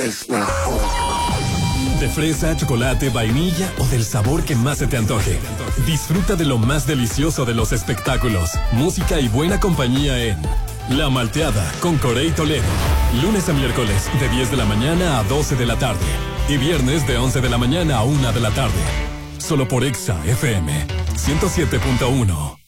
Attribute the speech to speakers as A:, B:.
A: es mejor.
B: De fresa, chocolate, vainilla o del sabor que más se te antoje. Disfruta de lo más delicioso de los espectáculos, música y buena compañía en La Malteada con Corey Toledo. Lunes a miércoles de 10 de la mañana a 12 de la tarde. Y viernes de 11 de la mañana a 1 de la tarde. Solo por Exa FM 107.1.